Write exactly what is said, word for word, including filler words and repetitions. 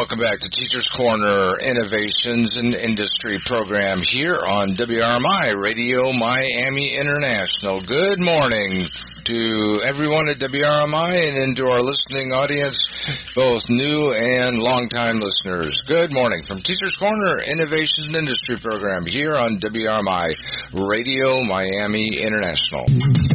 welcome back to Teachers Corner Innovations in Industry program here on W R M I Radio Miami International. Good morning to everyone at W R M I and into our listening audience, both new and longtime listeners. Good morning from Teachers Corner Innovations in Industry program here on W R M I Radio Miami International.